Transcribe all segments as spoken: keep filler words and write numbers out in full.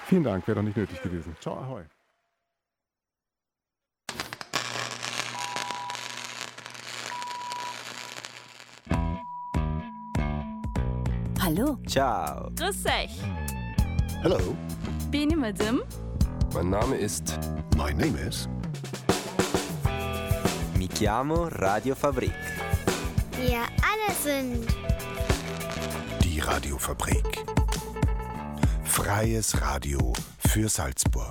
Vielen Dank, wäre doch nicht nötig gewesen. Ciao, ahoi. Hallo. Ciao. Grüß euch. Hello. Bin ich Madame? Mein Name ist... My name is... Mi chiamo Radio Fabrik. Wir alle sind... Die Radiofabrik. Freies Radio für Salzburg.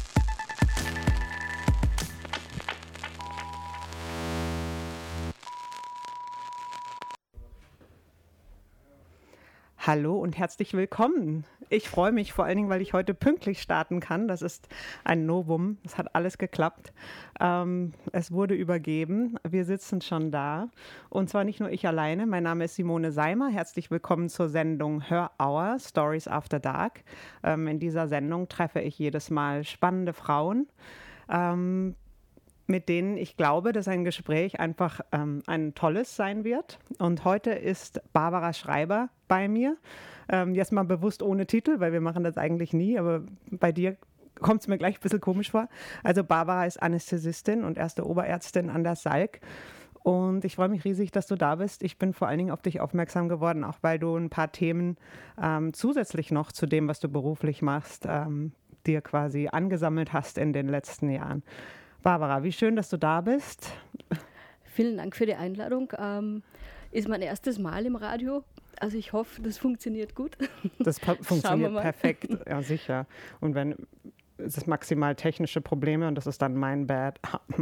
Hallo und herzlich willkommen. Ich freue mich vor allen Dingen, weil ich heute pünktlich starten kann. Das ist ein Novum. Es hat alles geklappt. Ähm, es wurde übergeben. Wir sitzen schon da. Und zwar nicht nur ich alleine. Mein Name ist Simone Seimer. Herzlich willkommen zur Sendung Hör Hour, Stories After Dark. Ähm, in dieser Sendung treffe ich jedes Mal spannende Frauen, ähm, mit denen ich glaube, dass ein Gespräch einfach ähm, ein tolles sein wird. Und heute ist Barbara Schreiber bei mir. Ähm, jetzt mal bewusst ohne Titel, weil wir machen das eigentlich nie, aber bei dir kommt es mir gleich ein bisschen komisch vor. Also Barbara ist Anästhesistin und erste Oberärztin an der Salk. Und ich freue mich riesig, dass du da bist. Ich bin vor allen Dingen auf dich aufmerksam geworden, auch weil du ein paar Themen ähm, zusätzlich noch zu dem, was du beruflich machst, ähm, dir quasi angesammelt hast in den letzten Jahren. Barbara, wie schön, dass du da bist. Vielen Dank für die Einladung. Ähm, ist mein erstes Mal im Radio. Also ich hoffe, das funktioniert gut. Das pa- funktioniert perfekt, ja sicher. Und wenn es ist maximal technische Probleme und das ist dann mein Bad.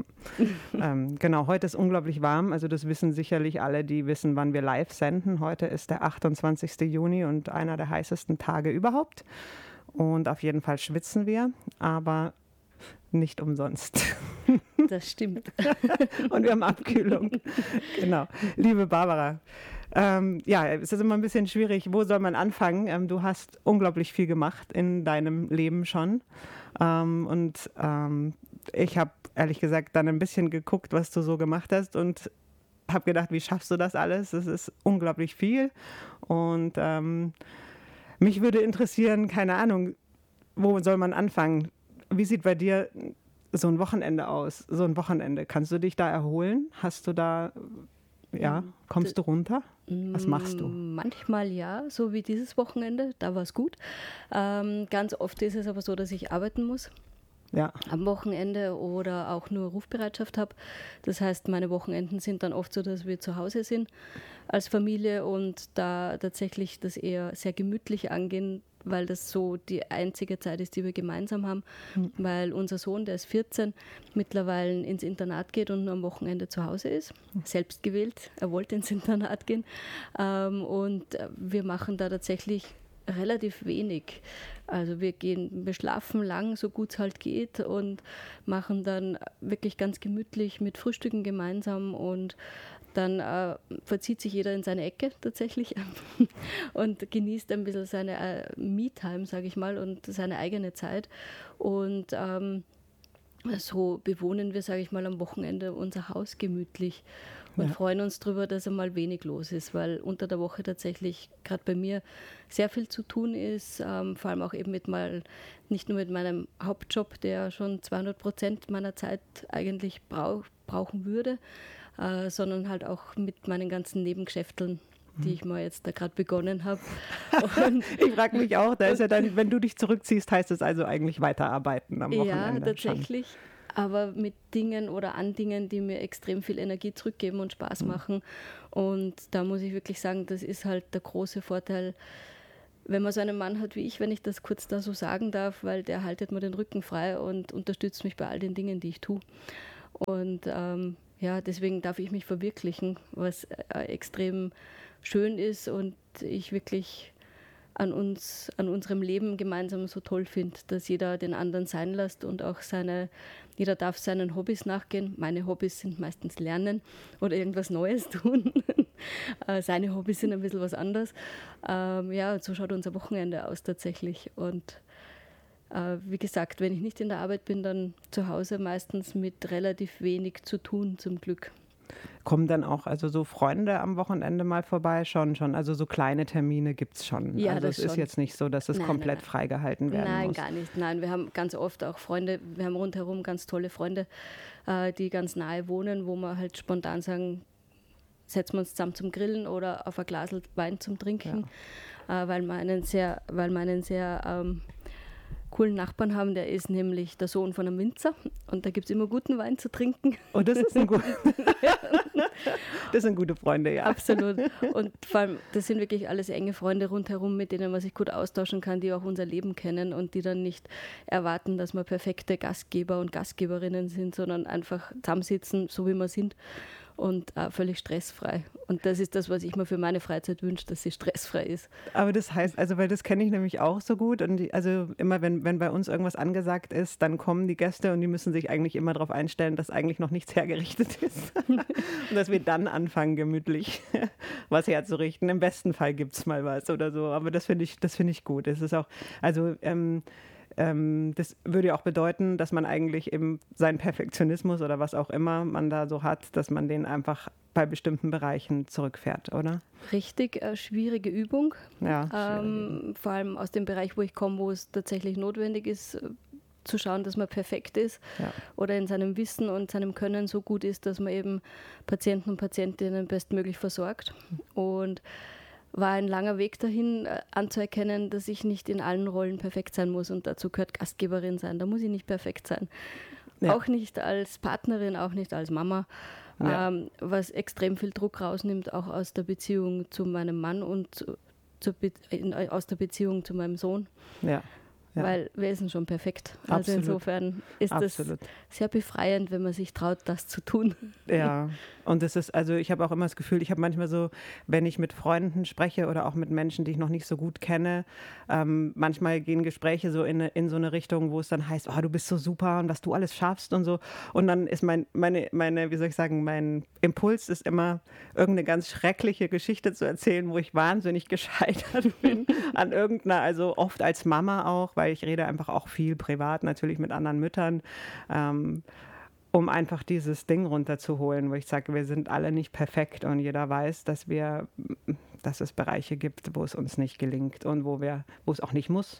ähm, genau, heute ist unglaublich warm. Also das wissen sicherlich alle, die wissen, wann wir live senden. Heute ist der achtundzwanzigsten Juni und einer der heißesten Tage überhaupt. Und auf jeden Fall schwitzen wir, aber nicht umsonst. Das stimmt. Und wir haben Abkühlung. Genau. Liebe Barbara, ähm, ja, es ist immer ein bisschen schwierig. Wo soll man anfangen? Ähm, du hast unglaublich viel gemacht in deinem Leben schon. Ähm, und ähm, ich habe ehrlich gesagt dann ein bisschen geguckt, was du so gemacht hast und habe gedacht, wie schaffst du das alles? Es ist unglaublich viel. Und ähm, mich würde interessieren, keine Ahnung, wo soll man anfangen? Wie sieht bei dir so ein Wochenende aus? So ein Wochenende. Kannst du dich da erholen? Hast du da, ja, kommst du runter? Was machst du? Manchmal ja, so wie dieses Wochenende, da war es gut. Ähm, ganz oft ist es aber so, dass ich arbeiten muss. Ja. Am Wochenende oder auch nur Rufbereitschaft habe. Das heißt, meine Wochenenden sind dann oft so, dass wir zu Hause sind als Familie und da tatsächlich das eher sehr gemütlich angehen, weil das so die einzige Zeit ist, die wir gemeinsam haben, mhm. weil unser Sohn, der ist vierzehn, mittlerweile ins Internat geht und nur am Wochenende zu Hause ist, mhm. selbst gewählt, er wollte ins Internat gehen ähm, und wir machen da tatsächlich relativ wenig. Also wir gehen, wir schlafen lang, so gut es halt geht und machen dann wirklich ganz gemütlich mit Frühstücken gemeinsam und dann äh, verzieht sich jeder in seine Ecke tatsächlich und genießt ein bisschen seine äh, Me-Time, sage ich mal, und seine eigene Zeit. Und ähm, so bewohnen wir, sage ich mal, am Wochenende unser Haus gemütlich und ja. freuen uns darüber, dass einmal wenig los ist, weil unter der Woche tatsächlich gerade bei mir sehr viel zu tun ist, ähm, vor allem auch eben mit mal, nicht nur mit meinem Hauptjob, der schon zweihundert Prozent meiner Zeit eigentlich brauch, brauchen würde, äh, sondern halt auch mit meinen ganzen Nebengeschäfteln, die ich mal jetzt da gerade begonnen habe. Ich frage mich auch, da ist ja dann, wenn du dich zurückziehst, heißt es also eigentlich weiterarbeiten am Wochenende. Ja, tatsächlich. Schon. Aber mit Dingen oder an Dingen, die mir extrem viel Energie zurückgeben und Spaß mhm. machen. Und da muss ich wirklich sagen, das ist halt der große Vorteil, wenn man so einen Mann hat wie ich, wenn ich das kurz da so sagen darf, weil der haltet mir den Rücken frei und unterstützt mich bei all den Dingen, die ich tue. Und ähm, ja, deswegen darf ich mich verwirklichen, was äh, extrem schön ist und ich wirklich an uns, an unserem Leben gemeinsam so toll finde, dass jeder den anderen sein lässt und auch seine, jeder darf seinen Hobbys nachgehen. Meine Hobbys sind meistens Lernen oder irgendwas Neues tun. Seine Hobbys sind ein bisschen was anderes. Ähm, ja, so schaut unser Wochenende aus tatsächlich. Und äh, wie gesagt, wenn ich nicht in der Arbeit bin, dann zu Hause meistens mit relativ wenig zu tun, zum Glück. kommen dann auch also so Freunde am Wochenende mal vorbei? Schon, schon. Also so kleine Termine gibt es schon. Ja, also das es ist schon. jetzt nicht so, dass es Nein, komplett nein, nein. freigehalten werden Nein, muss. gar nicht. Nein, wir haben ganz oft auch Freunde, wir haben rundherum ganz tolle Freunde, äh, die ganz nahe wohnen, wo wir halt spontan sagen, setzen wir uns zusammen zum Grillen oder auf ein Glas Wein zum Trinken, ja. äh, weil wir einen sehr, weil wir einen sehr ähm, coolen Nachbarn haben, der ist nämlich der Sohn von einem Winzer und da gibt es immer guten Wein zu trinken. Oh, das ist ein gut. Das sind gute Freunde, ja. Absolut. Und vor allem, das sind wirklich alles enge Freunde rundherum, mit denen man sich gut austauschen kann, die auch unser Leben kennen und die dann nicht erwarten, dass wir perfekte Gastgeber und Gastgeberinnen sind, sondern einfach zusammensitzen, so wie wir sind und äh, völlig stressfrei. Und das ist das, was ich mir für meine Freizeit wünsche, dass sie stressfrei ist. Aber das heißt, also weil das kenne ich nämlich auch so gut und die, also immer wenn, wenn bei uns irgendwas angesagt ist, dann kommen die Gäste und die müssen sich eigentlich immer darauf einstellen, dass eigentlich noch nichts hergerichtet ist und dass wir dann anfangen, gemütlich was herzurichten. Im besten Fall gibt es mal was oder so, aber das finde ich, das finde ich gut. Es ist auch, also ähm, Ähm, das würde ja auch bedeuten, dass man eigentlich eben seinen Perfektionismus oder was auch immer man da so hat, dass man den einfach bei bestimmten Bereichen zurückfährt, oder? Richtig äh, schwierige Übung. Ja, ähm, vor allem aus dem Bereich, wo ich komme, wo es tatsächlich notwendig ist, äh, zu schauen, dass man perfekt ist ja. oder in seinem Wissen und seinem Können so gut ist, dass man eben Patienten und Patientinnen bestmöglich versorgt. Und war ein langer Weg dahin, äh, anzuerkennen, dass ich nicht in allen Rollen perfekt sein muss und dazu gehört Gastgeberin sein. Da muss ich nicht perfekt sein. Ja. Auch nicht als Partnerin, auch nicht als Mama, ja. ähm, was extrem viel Druck rausnimmt, auch aus der Beziehung zu meinem Mann und zu, zu Be- in, aus der Beziehung zu meinem Sohn. Ja. Ja. Weil wir sind schon perfekt. Also Absolut. Insofern ist Absolut. das sehr befreiend, wenn man sich traut, das zu tun. Ja, und das ist, also ich habe auch immer das Gefühl, ich habe manchmal so, wenn ich mit Freunden spreche oder auch mit Menschen, die ich noch nicht so gut kenne, ähm, manchmal gehen Gespräche so in, in so eine Richtung, wo es dann heißt, oh, du bist so super und was du alles schaffst und so. Und dann ist mein, meine, meine, wie soll ich sagen, mein Impuls ist immer, irgendeine ganz schreckliche Geschichte zu erzählen, wo ich wahnsinnig gescheitert bin an irgendeiner, also oft als Mama auch, weil ich rede einfach auch viel privat natürlich mit anderen Müttern, ähm, um einfach dieses Ding runterzuholen, wo ich sage, wir sind alle nicht perfekt und jeder weiß, dass wir, dass es Bereiche gibt, wo es uns nicht gelingt und wo wir, wo es auch nicht muss.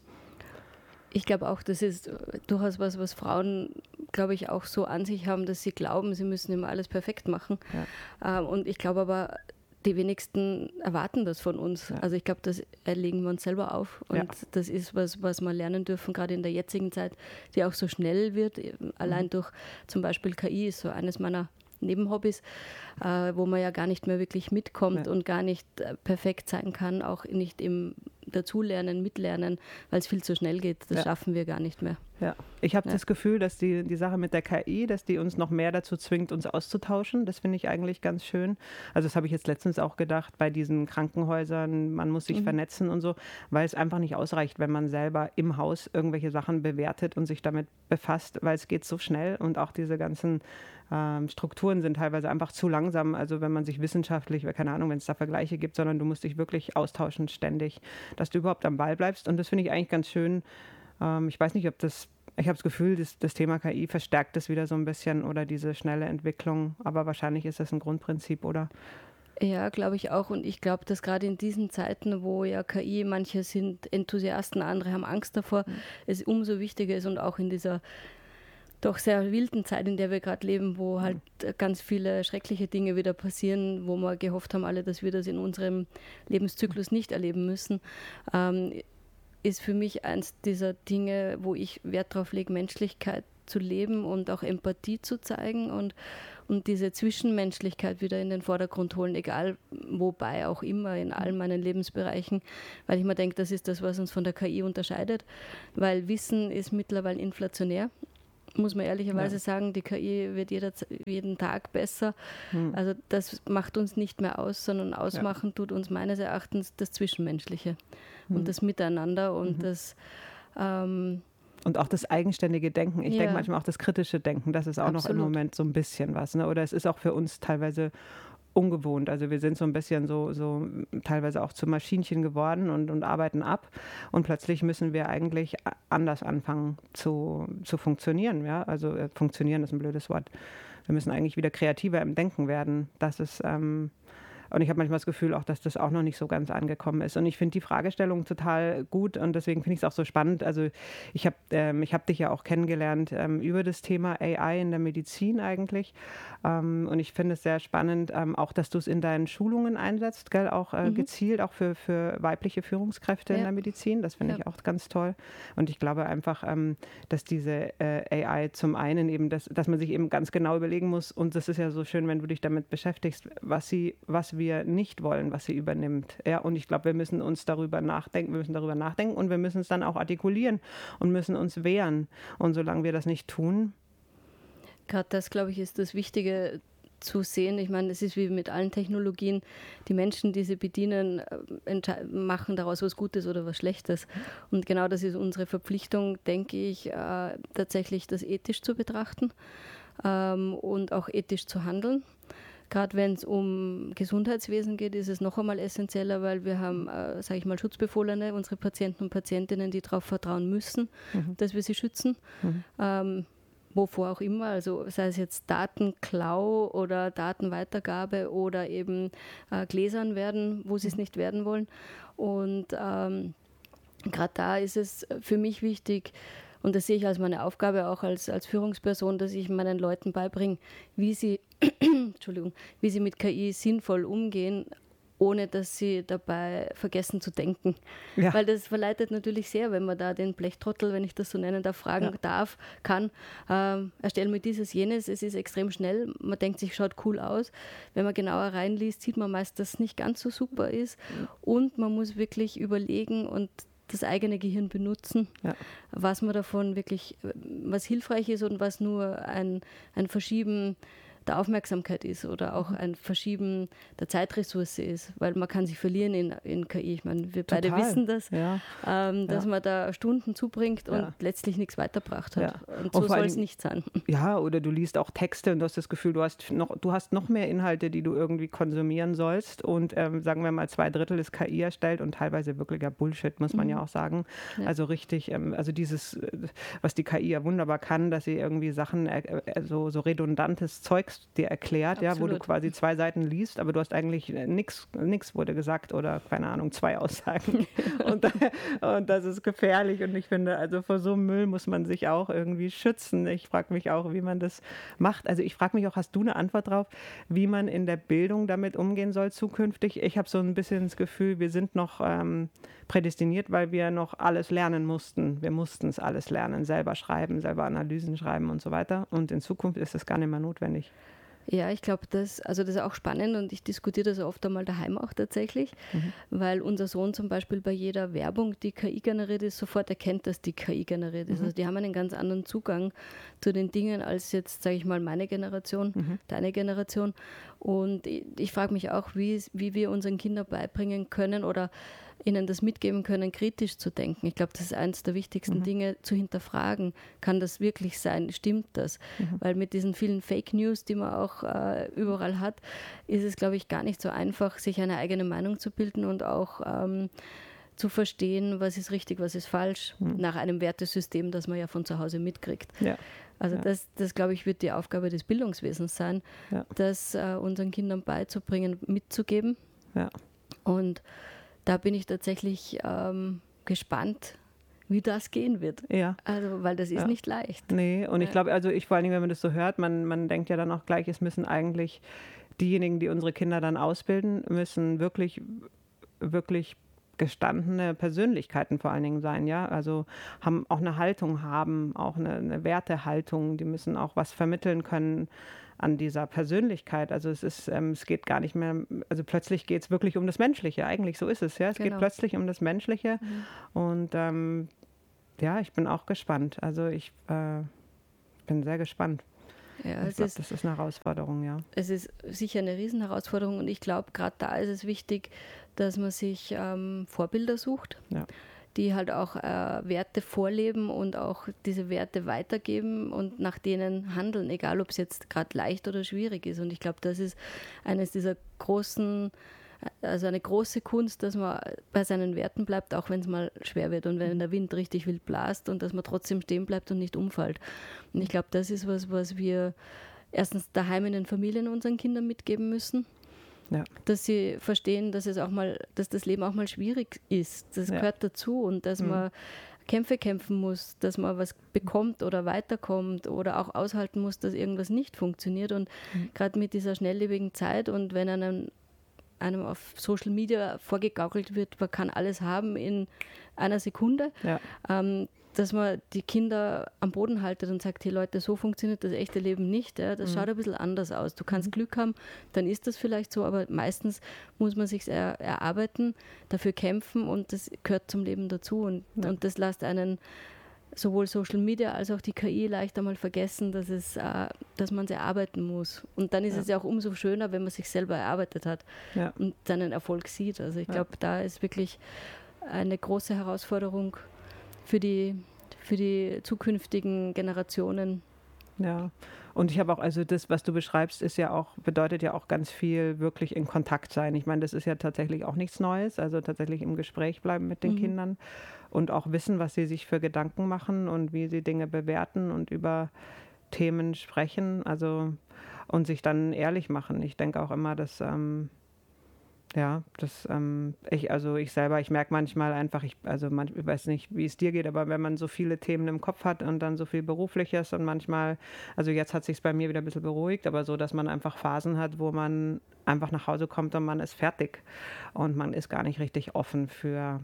Ich glaube auch, das ist durchaus was, was Frauen, glaube ich, auch so an sich haben, dass sie glauben, sie müssen immer alles perfekt machen. Ja. Ähm, und ich glaube aber, die wenigsten erwarten das von uns. Ja. Also ich glaube, das erlegen wir uns selber auf. Und ja. das ist was, was wir lernen dürfen, gerade in der jetzigen Zeit, die auch so schnell wird. Allein mhm. durch zum Beispiel K I ist so eines meiner Nebenhobbys, äh, wo man ja gar nicht mehr wirklich mitkommt ja. und gar nicht äh, perfekt sein kann, auch nicht im Dazulernen, Mitlernen, weil es viel zu schnell geht. Das ja. schaffen wir gar nicht mehr. Ja, ich habe ja. das Gefühl, dass die, die Sache mit der K I, dass die uns noch mehr dazu zwingt, uns auszutauschen. Das finde ich eigentlich ganz schön. Also das habe ich jetzt letztens auch gedacht bei diesen Krankenhäusern, man muss sich mhm. vernetzen und so, weil es einfach nicht ausreicht, wenn man selber im Haus irgendwelche Sachen bewertet und sich damit befasst, weil es geht so schnell und auch diese ganzen ähm, Strukturen sind teilweise einfach zu langsam. Also wenn man sich wissenschaftlich, keine Ahnung, wenn es da Vergleiche gibt, sondern du musst dich wirklich austauschen ständig, dass du überhaupt am Ball bleibst. Und das finde ich eigentlich ganz schön. Ähm, ich weiß nicht, ob das, ich habe das Gefühl, das, das Thema K I verstärkt das wieder so ein bisschen oder diese schnelle Entwicklung. Aber wahrscheinlich ist das ein Grundprinzip, oder? Ja, glaube ich auch. Und ich glaube, dass gerade in diesen Zeiten, wo ja K I, manche sind Enthusiasten, andere haben Angst davor, mhm. es umso wichtiger ist und auch in dieser doch sehr wilden Zeit, in der wir gerade leben, wo halt ganz viele schreckliche Dinge wieder passieren, wo wir gehofft haben alle, dass wir das in unserem Lebenszyklus nicht erleben müssen, ähm, ist für mich eins dieser Dinge, wo ich Wert drauf lege, Menschlichkeit zu leben und auch Empathie zu zeigen und, und diese Zwischenmenschlichkeit wieder in den Vordergrund holen, egal wobei auch immer, in allen meinen Lebensbereichen, weil ich mir denke, das ist das, was uns von der K I unterscheidet, weil Wissen ist mittlerweile inflationär. Muss man ehrlicherweise ja. sagen, die K I wird jeder, jeden Tag besser. Hm. Also das macht uns nicht mehr aus, sondern ausmachen ja. tut uns meines Erachtens das Zwischenmenschliche hm. und das Miteinander und mhm. das ähm, und auch das eigenständige Denken. Ich ja. denke manchmal auch das kritische Denken, das ist auch Absolut. noch im Moment so ein bisschen was. Ne? Oder es ist auch für uns teilweise ungewohnt. Also wir sind so ein bisschen so, so teilweise auch zu Maschinchen geworden und, und arbeiten ab. Und plötzlich müssen wir eigentlich anders anfangen zu, zu funktionieren. Ja? Also äh, funktionieren ist ein blödes Wort. wir müssen eigentlich wieder kreativer im Denken werden. Das ist ähm, Und ich habe manchmal das Gefühl auch, dass das auch noch nicht so ganz angekommen ist. Und ich finde die Fragestellung total gut und deswegen finde ich es auch so spannend. Also ich habe ähm, ich hab dich ja auch kennengelernt ähm, über das Thema A I in der Medizin eigentlich. Ähm, und ich finde es sehr spannend, ähm, auch, dass du es in deinen Schulungen einsetzt, gell? Auch äh, mhm. gezielt, auch für, für weibliche Führungskräfte ja. in der Medizin. Das finde ja. ich auch ganz toll. Und ich glaube einfach, ähm, dass diese äh, A I zum einen eben, dass, dass man sich eben ganz genau überlegen muss, und das ist ja so schön, wenn du dich damit beschäftigst, was sie, was wir nicht wollen, was sie übernimmt. Ja, und ich glaube, wir müssen uns darüber nachdenken, wir müssen darüber nachdenken und wir müssen es dann auch artikulieren und müssen uns wehren. Und solange wir das nicht tun. Gerade das, glaube ich, ist das Wichtige zu sehen. Ich meine, es ist wie mit allen Technologien, die Menschen, die sie bedienen, machen daraus was Gutes oder was Schlechtes. Und genau das ist unsere Verpflichtung, denke ich, äh, tatsächlich das ethisch zu betrachten ähm, und auch ethisch zu handeln. Gerade wenn es um Gesundheitswesen geht, ist es noch einmal essentieller, weil wir haben, äh, sage ich mal, Schutzbefohlene, unsere Patienten und Patientinnen, die darauf vertrauen müssen, mhm. dass wir sie schützen. Mhm. Ähm, wovor auch immer, also sei es jetzt Datenklau oder Datenweitergabe oder eben äh, Gläsern werden, wo sie es nicht werden wollen. Und ähm, gerade da ist es für mich wichtig, und das sehe ich als meine Aufgabe auch als, als Führungsperson, dass ich meinen Leuten beibringe, wie sie, Entschuldigung, wie sie mit K I sinnvoll umgehen, ohne dass sie dabei vergessen zu denken. Ja. Weil das verleitet natürlich sehr, wenn man da den Blechtrottel, wenn ich das so nennen darf, fragen ja. darf, kann, ähm, erstellen wir dieses, jenes, es ist extrem schnell, man denkt sich, schaut cool aus. Wenn man genauer reinliest, sieht man meist, dass es nicht ganz so super ist und man muss wirklich überlegen und das eigene Gehirn benutzen, ja. was man davon wirklich, was hilfreich ist und was nur ein, ein Verschieben der Aufmerksamkeit ist oder auch ein Verschieben der Zeitressource ist, weil man kann sich verlieren in, in K I. Ich meine, wir Total. beide wissen das, ja. ähm, dass ja. man da Stunden zubringt und ja. letztlich nichts weitergebracht hat. Ja. Und so und soll es nicht sein. Ja, oder du liest auch Texte und du hast das Gefühl, du hast noch, du hast noch mehr Inhalte, die du irgendwie konsumieren sollst und ähm, sagen wir mal, zwei Drittel ist K I erstellt und teilweise wirklicher Bullshit, muss man mhm. ja auch sagen. Ja. Also richtig, ähm, also dieses, was die K I ja wunderbar kann, dass sie irgendwie Sachen, äh, so, so redundantes Zeugs dir erklärt, ja, wo du quasi zwei Seiten liest, aber du hast eigentlich nichts, nichts wurde gesagt oder, keine Ahnung, zwei Aussagen. und, und das ist gefährlich und ich finde, also vor so einem Müll muss man sich auch irgendwie schützen. Ich frage mich auch, wie man das macht. Also ich frage mich auch, hast du eine Antwort drauf, wie man in der Bildung damit umgehen soll zukünftig? Ich habe so ein bisschen das Gefühl, wir sind noch ähm, prädestiniert, weil wir noch alles lernen mussten. Wir mussten es alles lernen, selber schreiben, selber Analysen schreiben und so weiter. Und in Zukunft ist das gar nicht mehr notwendig. Ja, ich glaube, das, also das ist auch spannend und ich diskutiere das oft einmal daheim auch tatsächlich, mhm. weil unser Sohn zum Beispiel bei jeder Werbung, die K I generiert ist, sofort erkennt, dass die K I generiert ist. Mhm. Also die haben einen ganz anderen Zugang zu den Dingen als jetzt, sage ich mal, meine Generation, mhm. deine Generation. Und ich, ich frage mich auch, wie, wie wir unseren Kindern beibringen können oder ihnen das mitgeben können, kritisch zu denken. Ich glaube, das ist eines der wichtigsten mhm. Dinge, zu hinterfragen. Kann das wirklich sein? Stimmt das? Mhm. Weil mit diesen vielen Fake News, die man auch äh, überall hat, ist es, glaube ich, gar nicht so einfach, sich eine eigene Meinung zu bilden und auch ähm, zu verstehen, was ist richtig, was ist falsch, mhm. nach einem Wertesystem, das man ja von zu Hause mitkriegt. Ja. Also ja. das, das, glaube ich, wird die Aufgabe des Bildungswesens sein, ja. das äh, unseren Kindern beizubringen, mitzugeben. Ja. Und da bin ich tatsächlich ähm, gespannt, wie das gehen wird. Ja. Also, weil das ist ja. nicht leicht. Nee, und ich glaube, also ich vor allen Dingen, wenn man das so hört, man, man denkt ja dann auch gleich, es müssen eigentlich diejenigen, die unsere Kinder dann ausbilden, müssen wirklich, wirklich gestandene Persönlichkeiten vor allen Dingen sein, ja, also haben auch eine Haltung haben, auch eine, eine Wertehaltung, die müssen auch was vermitteln können an dieser Persönlichkeit. Also es ist, ähm, es geht gar nicht mehr, also plötzlich geht es wirklich um das Menschliche, eigentlich so ist es, ja. Es genau. geht plötzlich um das Menschliche mhm. und ähm, ja, ich bin auch gespannt. Also ich äh, bin sehr gespannt. Ja, ich glaube, das ist eine Herausforderung, ja. Es ist sicher eine Riesenherausforderung und ich glaube, gerade da ist es wichtig, dass man sich ähm, Vorbilder sucht. Ja. Die halt auch äh, Werte vorleben und auch diese Werte weitergeben und nach denen handeln, egal ob es jetzt gerade leicht oder schwierig ist. Und ich glaube, das ist eines dieser großen, also eine große Kunst, dass man bei seinen Werten bleibt, auch wenn es mal schwer wird und wenn der Wind richtig wild blast und dass man trotzdem stehen bleibt und nicht umfällt. Und ich glaube, das ist was, was wir erstens daheim in den Familien unseren Kindern mitgeben müssen. Ja. Dass sie verstehen, dass es auch mal, dass das Leben auch mal schwierig ist. Das ja. gehört dazu und dass mhm. man Kämpfe kämpfen muss, dass man was bekommt oder weiterkommt oder auch aushalten muss, dass irgendwas nicht funktioniert. Und mhm. gerade mit dieser schnelllebigen Zeit und wenn einem, einem auf Social Media vorgegaukelt wird, man kann alles haben in einer Sekunde, ja. ähm, dass man die Kinder am Boden haltet und sagt, hey Leute, so funktioniert das echte Leben nicht. Ja? Das mhm. schaut ein bisschen anders aus. Du kannst mhm. Glück haben, dann ist das vielleicht so, aber meistens muss man sich er, erarbeiten, dafür kämpfen und das gehört zum Leben dazu. Und, ja. und das lässt einen sowohl Social Media als auch die K I leicht einmal vergessen, dass, es, äh, dass man es erarbeiten muss. Und dann ist ja. es ja auch umso schöner, wenn man sich selber erarbeitet hat ja. und seinen Erfolg sieht. Also ich ja. glaube, da ist wirklich eine große Herausforderung für die, für die zukünftigen Generationen. Ja, und ich habe auch, also das, was du beschreibst, ist ja auch, bedeutet ja auch ganz viel wirklich in Kontakt sein. Ich meine, das ist ja tatsächlich auch nichts Neues, also tatsächlich im Gespräch bleiben mit den mhm. Kindern und auch wissen, was sie sich für Gedanken machen und wie sie Dinge bewerten und über Themen sprechen, also und sich dann ehrlich machen. Ich denke auch immer, dass ähm, Ja, das, ähm, ich, also ich selber, ich merke manchmal einfach, ich, also manch, ich weiß nicht, wie es dir geht, aber wenn man so viele Themen im Kopf hat und dann so viel Berufliches und manchmal, also jetzt hat sich es bei mir wieder ein bisschen beruhigt, aber so, dass man einfach Phasen hat, wo man einfach nach Hause kommt und man ist fertig und man ist gar nicht richtig offen für,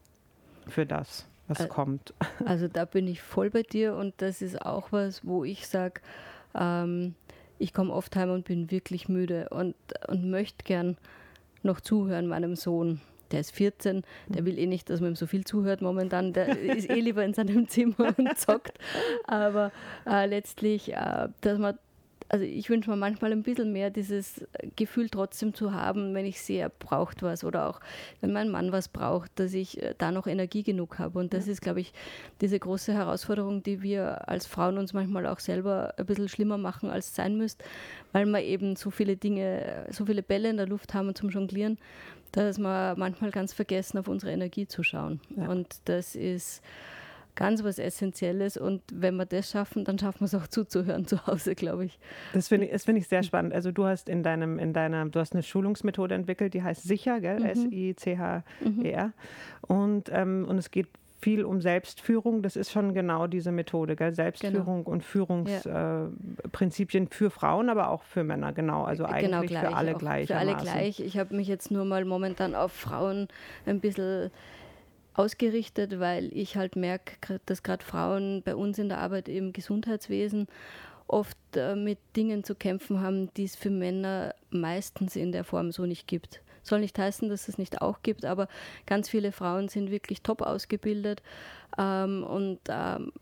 für das, was also, kommt. Also da bin ich voll bei dir und das ist auch was, wo ich sage, ähm, ich komme oft heim und bin wirklich müde und, und möchte gern noch zuhören meinem Sohn. Der ist vierzehn, der will eh nicht, dass man ihm so viel zuhört momentan. Der ist eh lieber in seinem Zimmer und zockt. Aber äh, letztlich, äh, dass man, also ich wünsche mir manchmal ein bisschen mehr dieses Gefühl trotzdem zu haben, wenn ich sehe, er braucht was oder auch, wenn mein Mann was braucht, dass ich äh, da noch Energie genug habe. Und das ja. ist, glaube ich, diese große Herausforderung, die wir als Frauen uns manchmal auch selber ein bisschen schlimmer machen, als es sein müsste, weil wir eben so viele Dinge, so viele Bälle in der Luft haben zum Jonglieren, dass wir manchmal ganz vergessen, auf unsere Energie zu schauen. Ja. Und das ist ganz was Essentielles und wenn wir das schaffen, dann schaffen wir es auch zuzuhören zu Hause, glaube ich. Das finde ich, das find ich sehr spannend. Also du hast in deinem, in deiner, du hast eine Schulungsmethode entwickelt, die heißt Sicher, gell? Mhm. S I C H E R. Mhm. Und, ähm, und es geht viel um Selbstführung. Das ist schon genau diese Methode, gell? Selbstführung genau. und Führungsprinzipien ja. äh, für Frauen, aber auch für Männer, genau. Also eigentlich genau gleich, für alle gleich. Für alle gleich. Ich habe mich jetzt nur mal momentan auf Frauen ein bisschen ausgerichtet, weil ich halt merke, dass gerade Frauen bei uns in der Arbeit im Gesundheitswesen oft äh, mit Dingen zu kämpfen haben, die es für Männer meistens in der Form so nicht gibt. Soll nicht heißen, dass es nicht auch gibt, aber ganz viele Frauen sind wirklich top ausgebildet ähm, und ähm,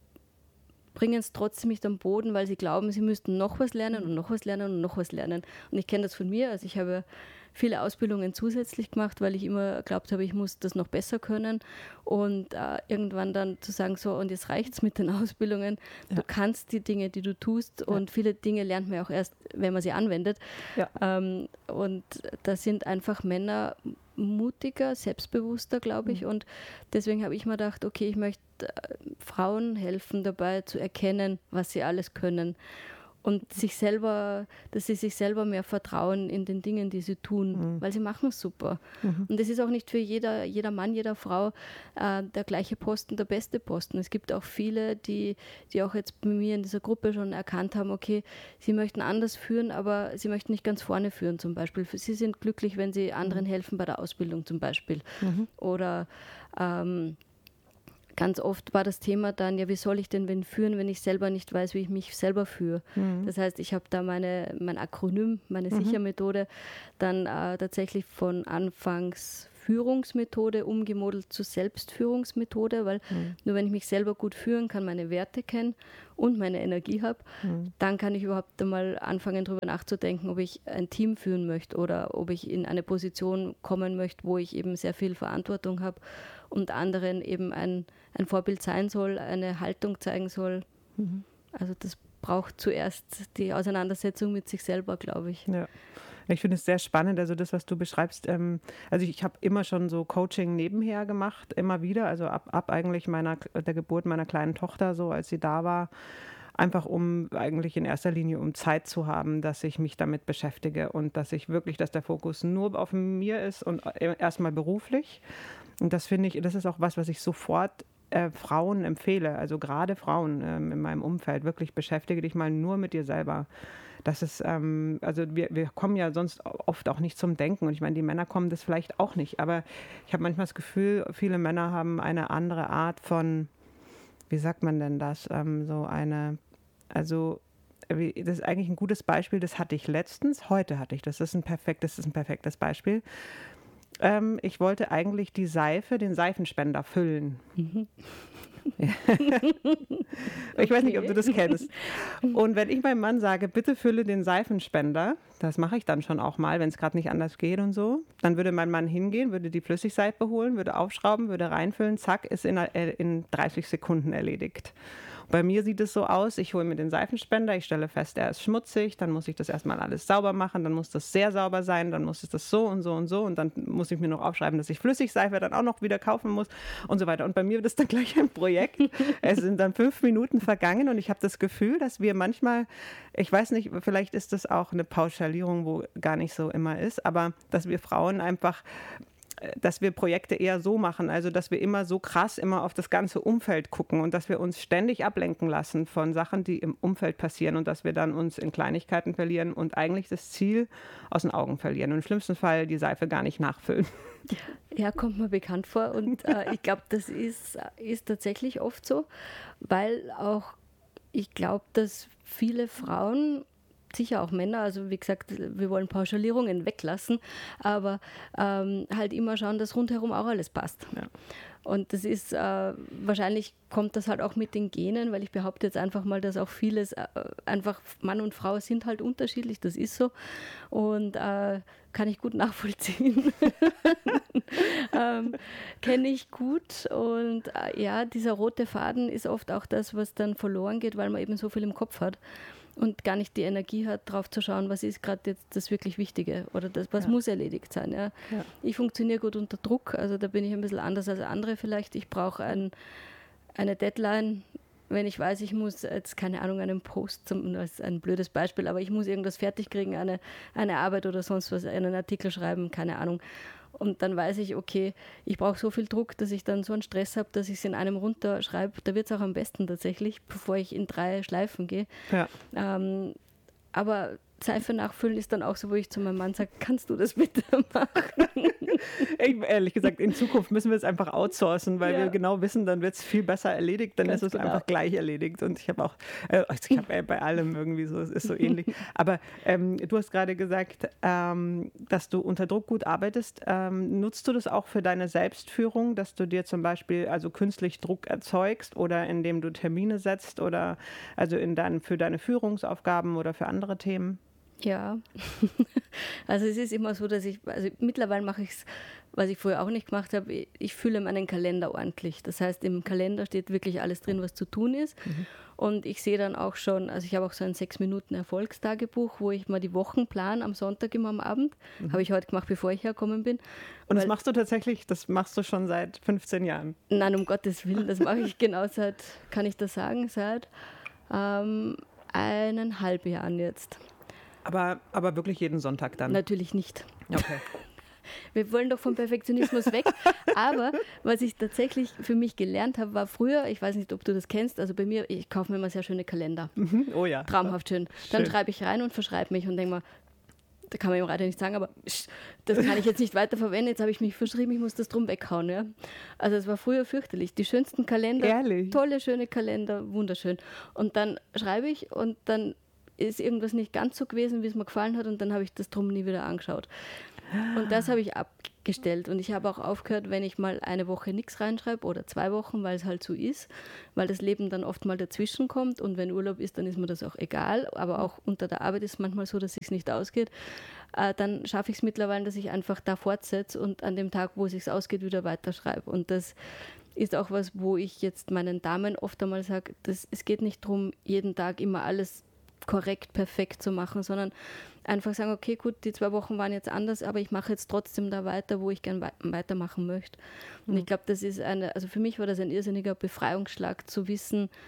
bringen es trotzdem nicht am Boden, weil sie glauben, sie müssten noch was lernen und noch was lernen und noch was lernen. Und ich kenne das von mir, also ich habe viele Ausbildungen zusätzlich gemacht, weil ich immer geglaubt habe, ich muss das noch besser können und äh, irgendwann dann zu sagen, so und jetzt reicht es mit den Ausbildungen, ja. du kannst die Dinge, die du tust ja. und viele Dinge lernt man auch erst, wenn man sie anwendet ja. ähm, und da sind einfach Männer mutiger, selbstbewusster, glaube ich, mhm. und deswegen habe ich mir gedacht, okay, ich möchte äh, Frauen helfen dabei zu erkennen, was sie alles können. Und sich selber, dass sie sich selber mehr vertrauen in den Dingen, die sie tun, mhm. weil sie machen es super. Mhm. Und es ist auch nicht für jeder, jeder Mann, jeder Frau äh, der gleiche Posten, der beste Posten. Es gibt auch viele, die, die auch jetzt bei mir in dieser Gruppe schon erkannt haben, okay, sie möchten anders führen, aber sie möchten nicht ganz vorne führen zum Beispiel. Sie sind glücklich, wenn sie anderen mhm. helfen bei der Ausbildung zum Beispiel. Mhm. Oder ähm, ganz oft war das Thema dann, ja, wie soll ich denn wen führen, wenn ich selber nicht weiß, wie ich mich selber führe. Mhm. Das heißt, ich habe da meine, mein Akronym, meine mhm. Sicher-Methode, dann äh, tatsächlich von Anfangs Führungsmethode umgemodelt zur Selbstführungsmethode, weil mhm. nur wenn ich mich selber gut führen kann, meine Werte kennen und meine Energie habe, mhm. dann kann ich überhaupt einmal anfangen, darüber nachzudenken, ob ich ein Team führen möchte oder ob ich in eine Position kommen möchte, wo ich eben sehr viel Verantwortung habe und anderen eben ein, ein Vorbild sein soll, eine Haltung zeigen soll. Mhm. Also das braucht zuerst die Auseinandersetzung mit sich selber, glaube ich. Ja. Ich finde es sehr spannend, also das, was du beschreibst. Ähm, also ich, ich habe immer schon so Coaching nebenher gemacht, immer wieder, also ab, ab eigentlich meiner, der Geburt meiner kleinen Tochter, so als sie da war, einfach um eigentlich in erster Linie um Zeit zu haben, dass ich mich damit beschäftige und dass ich wirklich, dass der Fokus nur auf mir ist und erstmal beruflich. Und das finde ich, das ist auch was, was ich sofort äh, Frauen empfehle, also gerade Frauen ähm, in meinem Umfeld, wirklich beschäftige dich mal nur mit dir selber. Das ist, ähm, also wir, wir kommen ja sonst oft auch nicht zum Denken und ich meine, die Männer kommen das vielleicht auch nicht, aber ich habe manchmal das Gefühl, viele Männer haben eine andere Art von, wie sagt man denn das, ähm, so eine, also wie, das ist eigentlich ein gutes Beispiel, das hatte ich letztens, heute hatte ich das, das ist ein perfektes, das ist ein perfektes Beispiel. Ähm, ich wollte eigentlich die Seife, den Seifenspender füllen. Mhm. Ich weiß nicht, ob du das kennst. Und wenn ich meinem Mann sage, bitte fülle den Seifenspender, das mache ich dann schon auch mal, wenn es gerade nicht anders geht und so, dann würde mein Mann hingehen, würde die Flüssigseife holen, würde aufschrauben, würde reinfüllen, zack, ist in, in dreißig Sekunden erledigt. Bei mir sieht es so aus, ich hole mir den Seifenspender, ich stelle fest, er ist schmutzig, dann muss ich das erstmal alles sauber machen, dann muss das sehr sauber sein, dann muss es das so und so und so und dann muss ich mir noch aufschreiben, dass ich Flüssigseife dann auch noch wieder kaufen muss und so weiter. Und bei mir wird es dann gleich ein Projekt. Es sind dann fünf Minuten vergangen und ich habe das Gefühl, dass wir manchmal, ich weiß nicht, vielleicht ist das auch eine Pauschalierung, wo gar nicht so immer ist, aber dass wir Frauen einfach dass wir Projekte eher so machen, also dass wir immer so krass immer auf das ganze Umfeld gucken und dass wir uns ständig ablenken lassen von Sachen, die im Umfeld passieren und dass wir dann uns in Kleinigkeiten verlieren und eigentlich das Ziel aus den Augen verlieren und im schlimmsten Fall die Seife gar nicht nachfüllen. Ja, kommt mir bekannt vor und äh, ich glaube, das ist, ist tatsächlich oft so, weil auch ich glaube, dass viele Frauen, sicher auch Männer, also wie gesagt, wir wollen Pauschalierungen weglassen, aber ähm, halt immer schauen, dass rundherum auch alles passt. Ja. Und das ist, äh, wahrscheinlich kommt das halt auch mit den Genen, weil ich behaupte jetzt einfach mal, dass auch vieles, äh, einfach Mann und Frau sind halt unterschiedlich, das ist so und äh, kann ich gut nachvollziehen. ähm, Kenne ich gut und äh, ja, dieser rote Faden ist oft auch das, was dann verloren geht, weil man eben so viel im Kopf hat. Und gar nicht die Energie hat, drauf zu schauen, was ist gerade jetzt das wirklich Wichtige oder das, was ja. muss erledigt sein. Ja. Ja. Ich funktioniere gut unter Druck, also da bin ich ein bisschen anders als andere vielleicht. Ich brauche ein, eine Deadline, wenn ich weiß, ich muss jetzt, keine Ahnung, einen Post, zum, das ist ein blödes Beispiel, aber ich muss irgendwas fertig kriegen, eine, eine Arbeit oder sonst was, einen Artikel schreiben, keine Ahnung. Und dann weiß ich, okay, ich brauche so viel Druck, dass ich dann so einen Stress habe, dass ich es in einem runterschreibe. Da wird es auch am besten tatsächlich, bevor ich in drei Schleifen gehe. Ja. Ähm, aber Seife nachfüllen ist dann auch so, wo ich zu meinem Mann sage, kannst du das bitte machen? Ich, ehrlich gesagt, in Zukunft müssen wir es einfach outsourcen, weil ja. wir genau wissen, dann wird es viel besser erledigt, dann Ganz ist es genau. einfach gleich erledigt. Und ich habe auch, äh, ich habe äh, bei allem irgendwie so, es ist so ähnlich. Aber ähm, du hast gerade gesagt, ähm, dass du unter Druck gut arbeitest. Ähm, nutzt du das auch für deine Selbstführung, dass du dir zum Beispiel also künstlich Druck erzeugst oder indem du Termine setzt oder also in dein, für deine Führungsaufgaben oder für andere Themen? Ja, also es ist immer so, dass ich, also mittlerweile mache ich es, was ich früher auch nicht gemacht habe, ich fülle meinen Kalender ordentlich. Das heißt, im Kalender steht wirklich alles drin, was zu tun ist. Mhm. Und ich sehe dann auch schon, also ich habe auch so ein sechs Minuten Erfolgstagebuch, wo ich mal die Wochen plane am Sonntag immer am Abend. Mhm. Habe ich heute gemacht, bevor ich hergekommen bin. Und das Weil, machst du tatsächlich, das machst du schon seit fünfzehn Jahren? Nein, um Gottes Willen, das mache ich genau seit, kann ich das sagen, seit ähm, eineinhalb Jahren jetzt. Aber, aber wirklich jeden Sonntag dann? Natürlich nicht. Okay. Wir wollen doch vom Perfektionismus weg. Aber was ich tatsächlich für mich gelernt habe, war früher, ich weiß nicht, ob du das kennst, also bei mir, ich kaufe mir immer sehr schöne Kalender. Oh ja. Traumhaft schön. Dann schön. Schreibe ich rein und verschreibe mich und denke mal, da kann man im Radio nicht sagen, aber das kann ich jetzt nicht weiter verwenden, jetzt habe ich mich verschrieben, ich muss das drum weghauen. Ja? Also es war früher fürchterlich. Die schönsten Kalender, Ehrlich? Tolle, schöne Kalender, wunderschön. Und dann schreibe ich und dann ist irgendwas nicht ganz so gewesen, wie es mir gefallen hat und dann habe ich das drum nie wieder angeschaut. Und das habe ich abgestellt und ich habe auch aufgehört, wenn ich mal eine Woche nichts reinschreibe oder zwei Wochen, weil es halt so ist, weil das Leben dann oft mal dazwischen kommt und wenn Urlaub ist, dann ist mir das auch egal, aber auch unter der Arbeit ist es manchmal so, dass es sich nicht ausgeht. Äh, dann schaffe ich es mittlerweile, dass ich einfach da fortsetze und an dem Tag, wo es sich ausgeht, wieder weiterschreibe und das ist auch was, wo ich jetzt meinen Damen oft einmal sage, das, es geht nicht darum, jeden Tag immer alles korrekt, perfekt zu machen, sondern einfach sagen, okay, gut, die zwei Wochen waren jetzt anders, aber ich mache jetzt trotzdem da weiter, wo ich gern wei- weitermachen möchte. Und mhm. ich glaube, das ist eine, also für mich war das ein irrsinniger Befreiungsschlag zu wissen,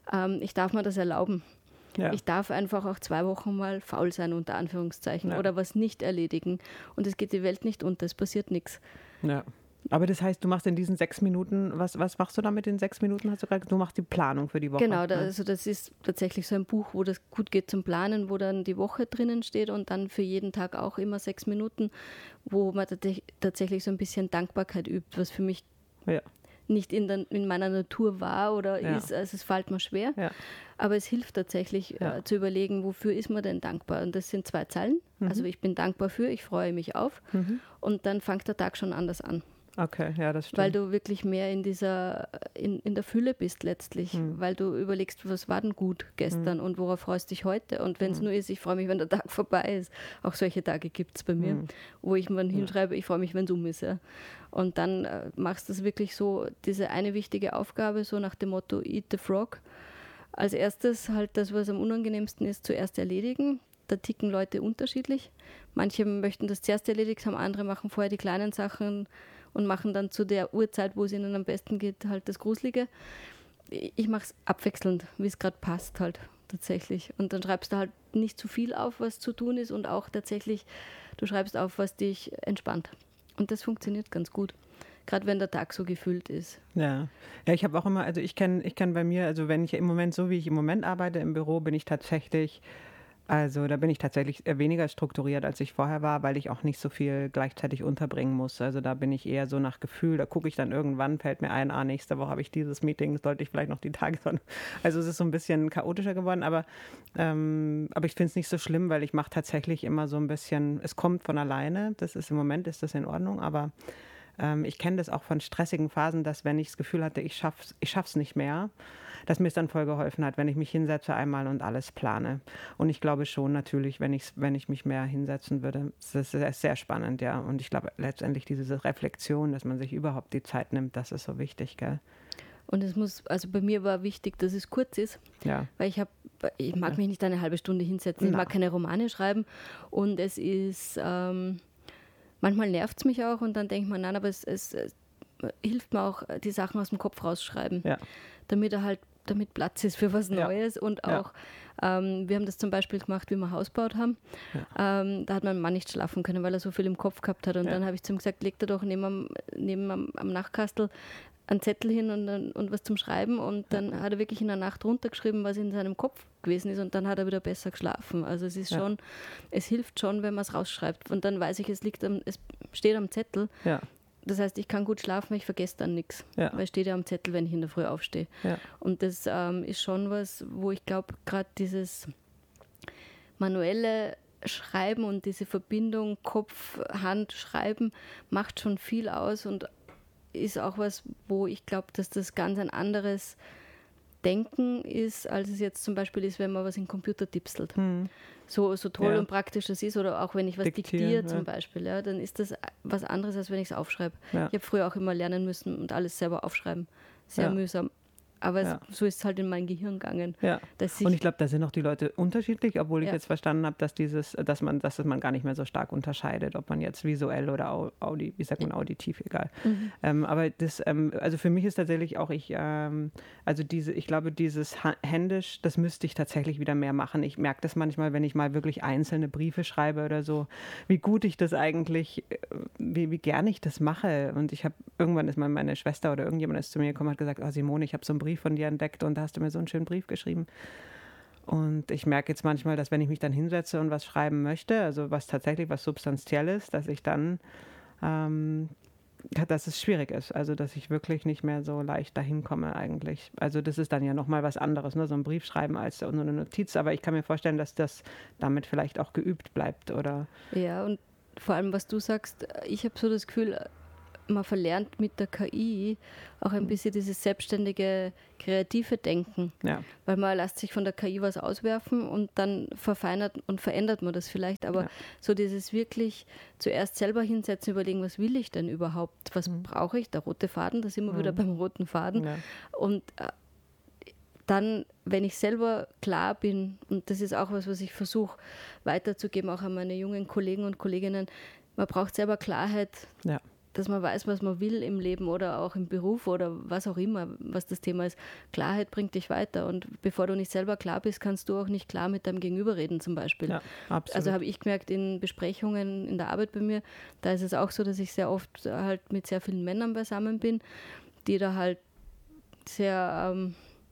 ähm, ich darf mir das erlauben. Ja. Ich darf einfach auch zwei Wochen mal faul sein, unter Anführungszeichen, Ja. oder was nicht erledigen. Und es geht die Welt nicht unter, es passiert nichts. Ja. Aber das heißt, du machst in diesen sechs Minuten, was, was machst du da mit den sechs Minuten? Hast du gerade, du machst die Planung für die Woche. Genau, da, also das ist tatsächlich so ein Buch, wo das gut geht zum Planen, wo dann die Woche drinnen steht und dann für jeden Tag auch immer sechs Minuten, wo man tat- tatsächlich so ein bisschen Dankbarkeit übt, was für mich Ja. nicht in, der, in meiner Natur war oder Ja. ist, also es fällt mir schwer. Ja. Aber es hilft tatsächlich Ja. äh, zu überlegen, wofür ist man denn dankbar? Und das sind zwei Zeilen. Mhm. Also ich bin dankbar für, ich freue mich auf. Mhm. Und dann fängt der Tag schon anders an. Okay, ja, das stimmt. Weil du wirklich mehr in dieser, in, in der Fülle bist letztlich, Mhm. weil du überlegst, was war denn gut gestern und worauf freust du dich heute? Und wenn es Mhm. nur ist, ich freue mich, wenn der Tag vorbei ist. Auch solche Tage gibt es bei mir, Mhm. wo ich mir hinschreibe, ich freue mich, wenn es um ist. Ja. Und dann äh, machst du es wirklich so, diese eine wichtige Aufgabe, so nach dem Motto Eat the Frog. Als erstes halt das, was am unangenehmsten ist, zuerst erledigen. Da ticken Leute unterschiedlich. Manche möchten das zuerst erledigt haben, andere machen vorher die kleinen Sachen und machen dann zu der Uhrzeit, wo es ihnen am besten geht, halt das Gruselige. Ich mache es abwechselnd, wie es gerade passt halt tatsächlich. Und dann schreibst du halt nicht zu viel auf, was zu tun ist und auch tatsächlich, du schreibst auf, was dich entspannt. Und das funktioniert ganz gut, gerade wenn der Tag so gefüllt ist. Ja, ja, ich habe auch immer, also ich kenne ich kenn bei mir, also wenn ich im Moment, so wie ich im Moment arbeite im Büro, bin ich tatsächlich, also da bin ich tatsächlich weniger strukturiert, als ich vorher war, weil ich auch nicht so viel gleichzeitig unterbringen muss. Also da bin ich eher so nach Gefühl, da gucke ich dann irgendwann, fällt mir ein, ah, nächste Woche habe ich dieses Meeting, sollte ich vielleicht noch die Tage, also es ist so ein bisschen chaotischer geworden, aber, ähm, aber ich finde es nicht so schlimm, weil ich mache tatsächlich immer so ein bisschen, es kommt von alleine, das ist im Moment, ist das in Ordnung, aber ähm, ich kenne das auch von stressigen Phasen, dass wenn ich das Gefühl hatte, ich schaff's, ich schaff's nicht mehr, dass mir es dann voll geholfen hat, wenn ich mich hinsetze einmal und alles plane. Und ich glaube schon natürlich, wenn ich, wenn ich mich mehr hinsetzen würde, das ist sehr spannend, ja. Und ich glaube letztendlich diese Reflexion, dass man sich überhaupt die Zeit nimmt, das ist so wichtig, gell? Und es muss, also bei mir war wichtig, dass es kurz ist, Ja. weil ich habe, ich mag mich nicht eine halbe Stunde hinsetzen, ich Na. mag keine Romane schreiben und es ist, ähm, manchmal nervt es mich auch und dann denkt man, nein, aber es, es, es hilft mir auch, die Sachen aus dem Kopf rausschreiben, Ja. damit er halt, damit Platz ist für was Ja. Neues und Ja. auch, ähm, wir haben das zum Beispiel gemacht, wie wir Haus gebaut haben, ähm, da hat mein Mann nicht schlafen können, weil er so viel im Kopf gehabt hat und Ja. dann habe ich zu ihm gesagt, leg dir doch neben am, neben am, am Nachtkastel einen Zettel hin und, dann, und was zum Schreiben und dann hat er wirklich in der Nacht runtergeschrieben, was in seinem Kopf gewesen ist und dann hat er wieder besser geschlafen. Also es ist Ja. schon, es hilft schon, wenn man es rausschreibt und dann weiß ich, es liegt am, es steht am Zettel. Ja. Das heißt, ich kann gut schlafen, weil ich vergesse dann nichts. Ja. Weil es steht ja am Zettel, wenn ich in der Früh aufstehe. Ja. Und das ähm, ist schon was, wo ich glaube, gerade dieses manuelle Schreiben und diese Verbindung Kopf, Hand, Schreiben macht schon viel aus und ist auch was, wo ich glaube, dass das ganz ein anderes Denken ist, als es jetzt zum Beispiel ist, wenn man was in den Computer tipselt. Hm. So, so toll Ja. und praktisch das ist oder auch wenn ich was Diktieren, diktiere ja. zum Beispiel, ja, dann ist das was anderes, als wenn ich es aufschreibe. Ja. Ich habe früher auch immer lernen müssen und alles selber aufschreiben. Sehr Ja. mühsam. Aber Ja. es, so ist es halt in mein Gehirn gegangen. Ja. Dass Und ich, ich glaube, da sind auch die Leute unterschiedlich, obwohl ich Ja. jetzt verstanden habe, dass dieses, dass man, dass man gar nicht mehr so stark unterscheidet, ob man jetzt visuell oder au- audi, wie sagt man, auditiv, egal. Mhm. Ähm, aber das, ähm, also für mich ist tatsächlich auch ich, ähm, also diese, ich glaube, dieses ha- händisch, das müsste ich tatsächlich wieder mehr machen. Ich merke das manchmal, wenn ich mal wirklich einzelne Briefe schreibe oder so, wie gut ich das eigentlich, äh, wie, wie gern ich das mache. Und ich habe irgendwann ist mal meine Schwester oder irgendjemand ist zu mir gekommen und hat gesagt, oh Simone, ich habe so einen Brief von dir entdeckt und da hast du mir so einen schönen Brief geschrieben. Und ich merke jetzt manchmal, dass wenn ich mich dann hinsetze und was schreiben möchte, also was tatsächlich was Substanzielles, dass ich dann, ähm, dass es schwierig ist. Also dass ich wirklich nicht mehr so leicht dahin komme eigentlich. Also das ist dann ja nochmal was anderes, ne? So ein Brief schreiben als nur eine Notiz. Aber ich kann mir vorstellen, dass das damit vielleicht auch geübt bleibt, oder? ja, und vor allem, was du sagst, ich habe so das Gefühl, man verlernt mit der K I auch ein bisschen dieses selbstständige, kreative Denken. Ja. Weil man lässt sich von der K I was auswerfen und dann verfeinert und verändert man das vielleicht. Aber Ja. so dieses wirklich zuerst selber hinsetzen, überlegen, was will ich denn überhaupt? Was Mhm. brauche ich? Der rote Faden, da sind wir wieder beim roten Faden. Ja. Und äh, dann, wenn ich selber klar bin, und das ist auch was, was ich versuche weiterzugeben, auch an meine jungen Kollegen und Kolleginnen, man braucht selber Klarheit Ja. dass man weiß, was man will im Leben oder auch im Beruf oder was auch immer, was das Thema ist. Klarheit bringt dich weiter und bevor du nicht selber klar bist, kannst du auch nicht klar mit deinem Gegenüber reden zum Beispiel. Ja, absolut. Also habe ich gemerkt in Besprechungen in der Arbeit bei mir, da ist es auch so, dass ich sehr oft halt mit sehr vielen Männern beisammen bin, die da halt sehr, ähm,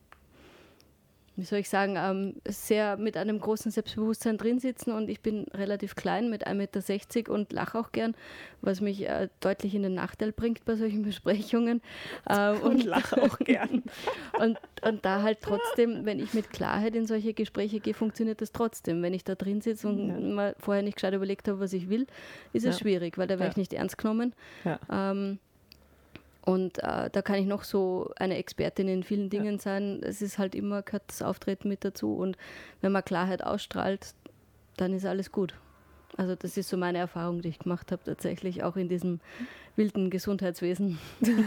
wie soll ich sagen, ähm, sehr mit einem großen Selbstbewusstsein drin sitzen und ich bin relativ klein mit ein Meter sechzig und lache auch gern, was mich äh, deutlich in den Nachteil bringt bei solchen Besprechungen. Ähm, und lache auch gern. und, und da halt trotzdem, wenn ich mit Klarheit in solche Gespräche gehe, funktioniert das trotzdem. Wenn ich da drin sitze und ja. mal vorher nicht gescheit überlegt habe, was ich will, ist es ja. schwierig, weil da wäre ja. ich nicht ernst genommen. Ja. Ähm, Und äh, da kann ich noch so eine Expertin in vielen Dingen ja. sein. Es ist halt immer, gehört das Auftreten mit dazu. Und wenn man Klarheit ausstrahlt, dann ist alles gut. Also das ist so meine Erfahrung, die ich gemacht habe, tatsächlich auch in diesem wilden Gesundheitswesen.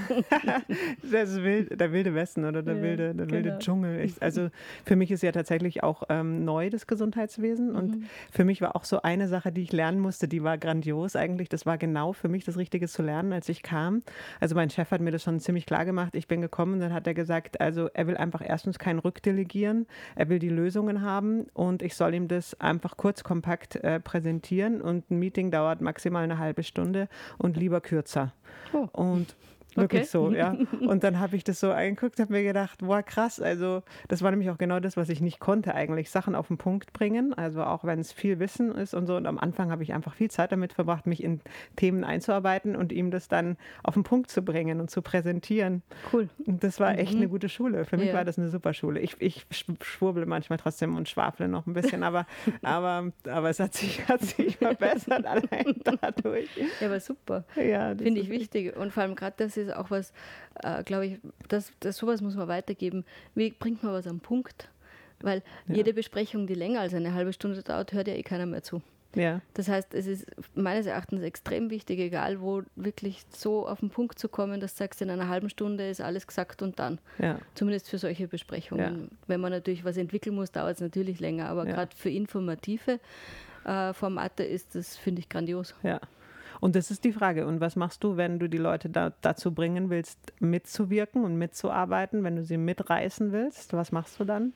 Das ist wild, der wilde Westen oder der, ja, wilde, der wilde genau. Dschungel. Ich, also für mich ist ja tatsächlich auch ähm, neu das Gesundheitswesen. Und mhm. für mich war auch so eine Sache, die ich lernen musste, die war grandios eigentlich. Das war genau für mich das Richtige zu lernen, als ich kam. Also mein Chef hat mir das schon ziemlich klar gemacht. Ich bin gekommen und dann hat er gesagt, also er will einfach erstens kein Rückdelegieren. Er will die Lösungen haben und ich soll ihm das einfach kurz, kompakt äh, präsentieren. Und ein Meeting dauert maximal eine halbe Stunde und lieber kürzer. Oh. Und wirklich okay. so, ja. Und dann habe ich das so angeguckt, habe mir gedacht, boah, krass, also das war nämlich auch genau das, was ich nicht konnte eigentlich, Sachen auf den Punkt bringen, also auch wenn es viel Wissen ist und so. Und am Anfang habe ich einfach viel Zeit damit verbracht, mich in Themen einzuarbeiten und ihm das dann auf den Punkt zu bringen und zu präsentieren. Cool. Und das war echt mhm. eine gute Schule. Für mich ja. war das eine super Schule. Ich, ich schwurbel manchmal trotzdem und schwafle noch ein bisschen, aber, aber, aber es hat sich, hat sich verbessert allein dadurch. Ja, aber super. Ja, finde ich wichtig. Und vor allem gerade das ist auch was, äh, glaube ich, das, das sowas muss man weitergeben. Wie bringt man was am Punkt? Weil ja. jede Besprechung, die länger als eine halbe Stunde dauert, hört ja eh keiner mehr zu. Ja. Das heißt, es ist meines Erachtens extrem wichtig, egal wo, wirklich so auf den Punkt zu kommen, dass du sagst, in einer halben Stunde ist alles gesagt und dann. Ja. Zumindest für solche Besprechungen. Ja. Wenn man natürlich was entwickeln muss, dauert es natürlich länger, aber ja. gerade für informative äh, Formate ist das, finde ich, grandios. Ja. Und das ist die Frage. Und was machst du, wenn du die Leute da, dazu bringen willst, mitzuwirken und mitzuarbeiten, wenn du sie mitreißen willst? Was machst du dann?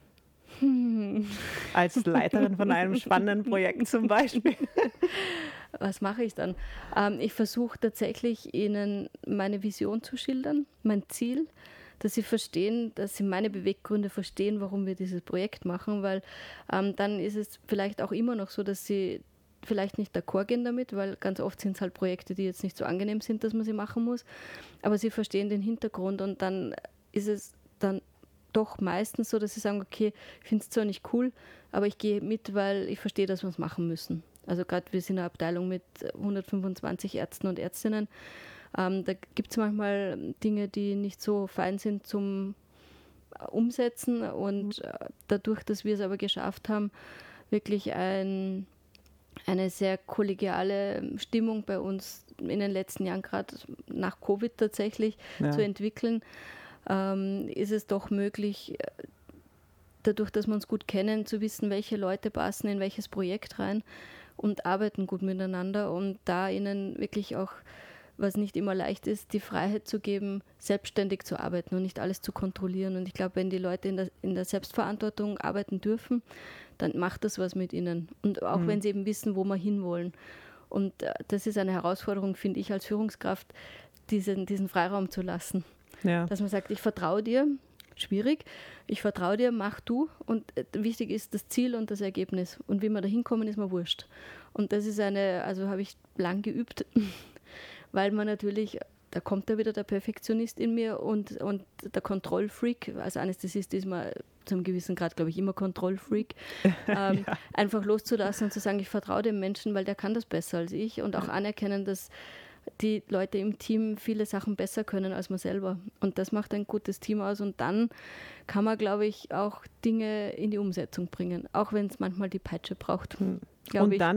Hm. Als Leiterin von einem spannenden Projekt zum Beispiel. Was mache ich dann? Ähm, ich versuche tatsächlich, ihnen meine Vision zu schildern, mein Ziel, dass sie verstehen, dass sie meine Beweggründe verstehen, warum wir dieses Projekt machen, weil ähm, dann ist es vielleicht auch immer noch so, dass sie vielleicht nicht d'accord gehen damit, weil ganz oft sind es halt Projekte, die jetzt nicht so angenehm sind, dass man sie machen muss, aber sie verstehen den Hintergrund und dann ist es dann doch meistens so, dass sie sagen, okay, ich finde es zwar nicht cool, aber ich gehe mit, weil ich verstehe, dass wir es machen müssen. Also gerade wir sind eine Abteilung mit hundertfünfundzwanzig Ärzten und Ärztinnen, ähm, da gibt es manchmal Dinge, die nicht so fein sind zum Umsetzen und äh, dadurch, dass wir es aber geschafft haben, wirklich ein eine sehr kollegiale Stimmung bei uns in den letzten Jahren, gerade nach Covid tatsächlich, ja. zu entwickeln, ähm, ist es doch möglich, dadurch, dass wir uns gut kennen, zu wissen, welche Leute passen in welches Projekt rein und arbeiten gut miteinander und da ihnen wirklich auch, was nicht immer leicht ist, die Freiheit zu geben, selbstständig zu arbeiten und nicht alles zu kontrollieren. Und ich glaube, wenn die Leute in der, in der Selbstverantwortung arbeiten dürfen, dann macht das was mit ihnen. Und auch mhm. wenn sie eben wissen, wo wir hinwollen. Und äh, das ist eine Herausforderung, finde ich, als Führungskraft, diesen, diesen Freiraum zu lassen. Ja. Dass man sagt, ich vertraue dir, schwierig, ich vertraue dir, mach du. Und äh, wichtig ist das Ziel und das Ergebnis. Und wie wir da hinkommen, ist mir wurscht. Und das ist eine, also habe ich lang geübt, weil man natürlich, da kommt da wieder der Perfektionist in mir und, und der Kontrollfreak. Als Anästhesist ist man zu einem gewissen Grad, glaube ich, immer Kontrollfreak. ähm, ja. Einfach loszulassen und zu sagen, ich vertraue dem Menschen, weil der kann das besser als ich und auch anerkennen, dass die Leute im Team viele Sachen besser können als man selber. Und das macht ein gutes Team aus und dann kann man, glaube ich, auch Dinge in die Umsetzung bringen, auch wenn es manchmal die Peitsche braucht. Und ich. dann